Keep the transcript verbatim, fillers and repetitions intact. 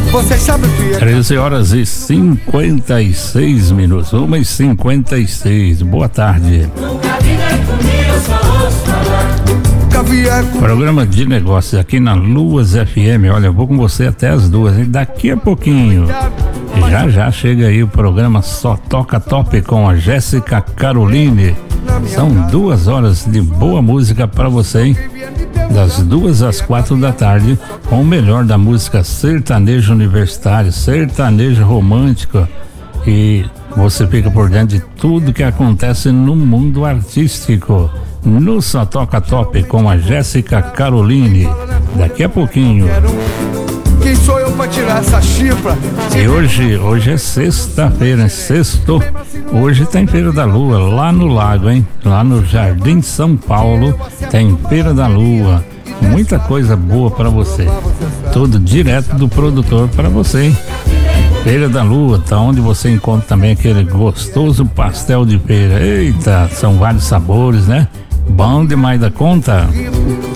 Você sabe o que é? treze horas e cinquenta e seis minutos. uma e cinquenta e seis. Boa tarde. Programa de negócios aqui na Luas F M. Olha, eu vou com você até as duas, hein? Daqui a pouquinho. Já já chega aí o programa Só Toca Top com a Jéssica Caroline. São duas horas de boa música para você, hein? Das duas às quatro da tarde, com o melhor da música sertaneja universitário, sertaneja romântica, e você fica por dentro de tudo que acontece no mundo artístico. No Só Toca Top com a Jéssica Caroline. Daqui a pouquinho. Quem sou eu pra tirar essa chifra? E hoje, hoje é sexta-feira, sexto. Hoje tem Feira da Lua lá no lago, hein? Lá no Jardim São Paulo tem Feira da Lua. Muita coisa boa pra você. Tudo direto do produtor pra você, hein? Feira da Lua, tá onde você encontra também aquele gostoso pastel de feira. Eita, são vários sabores, né? Bom demais da conta.